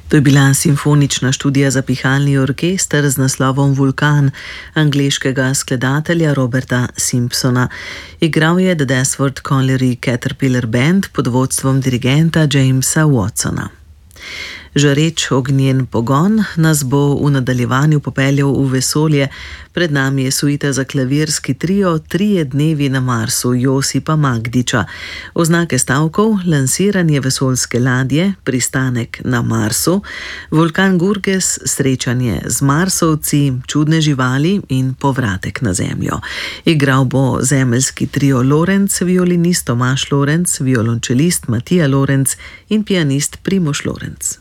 To je bila simfonična študija za pihalni orkester z naslovom Vulkan angleškega skladatelja Roberta Simpsona. Igral je The Desford Colliery Caterpillar Band pod vodstvom dirigenta Jamesa Watsona. Žareč ognjen pogon nas bo v nadaljevanju popeljal v vesolje. Pred nami je suita za klavirski trio 3 dnevi na Marsu Josipa Magdiča. Oznake stavkov: lansiranje vesoljske ladje, pristanek na Marsu, vulkan Gurges, srečanje z Marsovci, čudne živali in povratek na Zemljo. Igral bo zemeljski trio Lorenz, violinist Tomaž Lorenz, violončelist Matija Lorenz in pianist Primož Lorenz.